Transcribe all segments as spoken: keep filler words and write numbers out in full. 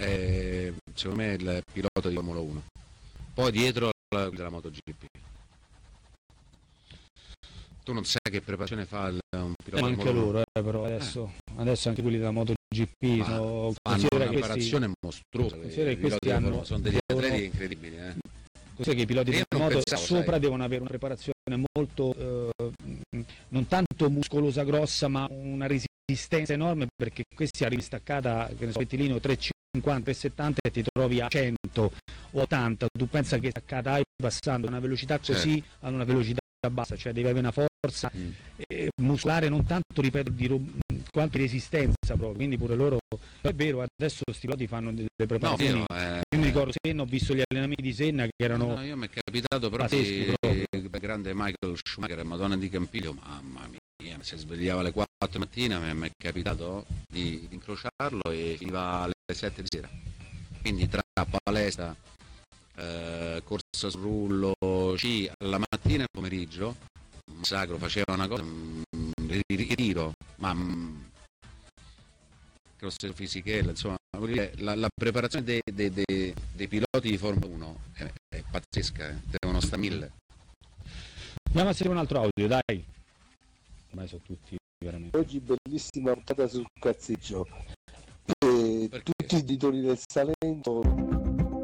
è secondo me il pilota di Formula uno, poi dietro la, della MotoGP. Tu non sai che preparazione fa il, un pilota eh, di anche Formula loro, eh, però adesso, eh. adesso anche quelli della MotoGP Ma sono, fanno una preparazione questi, mostruosa. Che questi hanno, sono degli devono, atleti incredibili. Eh. Cos'è che i piloti di moto pensavo, sopra sai. devono avere una preparazione molto, eh, non tanto muscolosa grossa, ma una resistenza enorme, perché questi arrivi staccata, che ne so, pettilino tre cinquanta e settanta e ti trovi a cento o ottanta, tu pensa che staccata hai passando da una velocità così certo. ad una velocità bassa, cioè devi avere una forza mm. eh, muscolare non tanto, ripeto, di quanto di resistenza proprio, quindi pure loro, è vero, adesso questi piloti fanno delle preparazioni, no, io, eh, io mi ricordo Senna, ho visto gli allenamenti di Senna che erano, no, io mi è capitato proprio il grande Michael Schumacher, Madonna di Campiglio, mamma mia, si svegliava alle quattro mattina, mi è capitato di incrociarlo e finiva alle sette di sera, quindi tra palestra, eh, corsa sul rullo, sci, alla mattina e al pomeriggio, un sacro, faceva una cosa, un ritiro, ma grosse fisichelle, insomma, la, la preparazione dei, dei, dei, dei piloti di Formula uno è, è pazzesca, eh? Devono stare mille. Andiamo a sentire un altro audio, dai. Ormai sono tutti veramente. Oggi bellissima puntata sul cazzeggio. E tutti i titoli del Salento.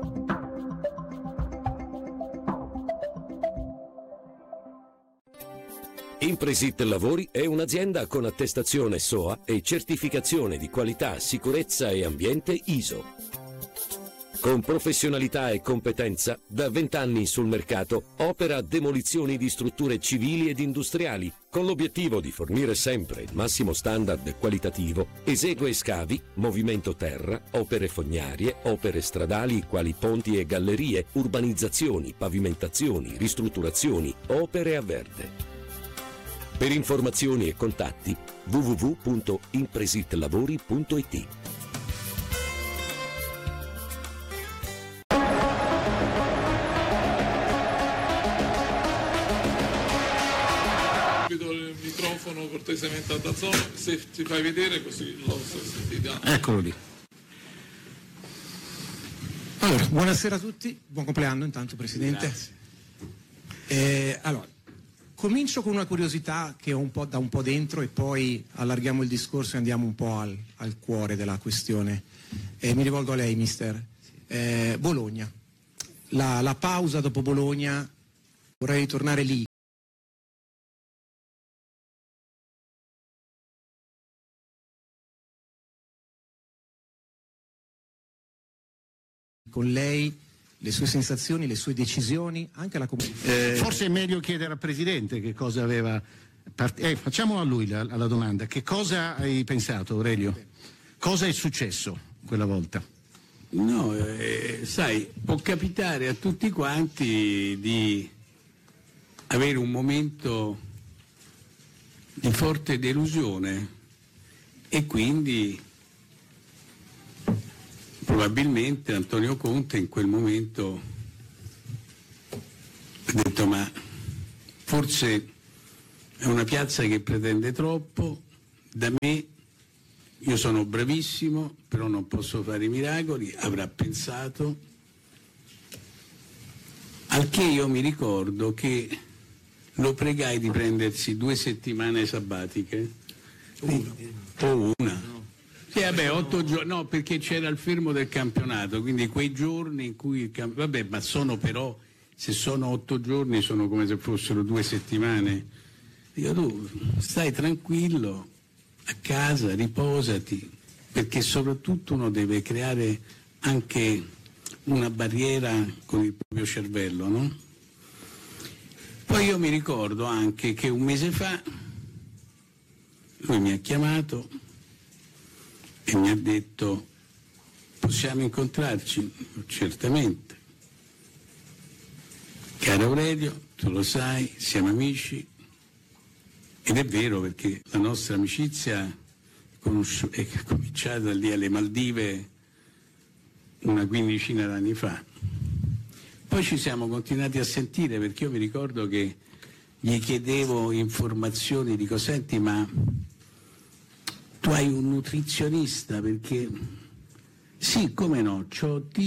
Impresit Lavori è un'azienda con attestazione S O A e certificazione di qualità, sicurezza e ambiente I S O. Con professionalità e competenza, da vent'anni sul mercato, opera demolizioni di strutture civili ed industriali, con l'obiettivo di fornire sempre il massimo standard qualitativo, esegue scavi, movimento terra, opere fognarie, opere stradali quali ponti e gallerie, urbanizzazioni, pavimentazioni, ristrutturazioni, opere a verde. Per informazioni e contatti w w w punto impresitlavori punto i t. Il microfono cortesemente a Dazzone, se ti fai vedere così lo sentiamo. Eccolo lì. Allora, buonasera a tutti, buon compleanno intanto Presidente. Grazie. Eh, allora, comincio con una curiosità che ho un po' da un po' dentro e poi allarghiamo il discorso e andiamo un po' al, al cuore della questione. Eh, mi rivolgo a lei, mister. Eh, Bologna. La, la pausa dopo Bologna, vorrei ritornare lì. Con lei, le sue sensazioni, le sue decisioni, anche la comunità. Eh, forse è meglio chiedere al Presidente che cosa aveva. Part- eh, facciamo a lui la, la domanda. Che cosa hai pensato, Aurelio? Cosa è successo quella volta? No, eh, sai, può capitare a tutti quanti di avere un momento di forte delusione e quindi probabilmente Antonio Conte in quel momento ha detto ma forse è una piazza che pretende troppo da me, io sono bravissimo però non posso fare i miracoli, avrà pensato, al che io mi ricordo che lo pregai di prendersi due settimane sabbatiche una. o una sì, vabbè, otto giorni, no, perché c'era il fermo del campionato, quindi quei giorni in cui il camp- vabbè, ma sono però, se sono otto giorni sono come se fossero due settimane. Dico, tu stai tranquillo a casa, riposati, perché soprattutto uno deve creare anche una barriera con il proprio cervello, no? Poi io mi ricordo anche che un mese fa lui mi ha chiamato e mi ha detto possiamo incontrarci? Certamente. Caro Aurelio, tu lo sai, siamo amici ed è vero perché la nostra amicizia è cominciata lì alle Maldive una quindicina d'anni fa. Poi ci siamo continuati a sentire perché io mi ricordo che gli chiedevo informazioni, dico senti ma tu hai un nutrizionista perché Sì, come no, c'ho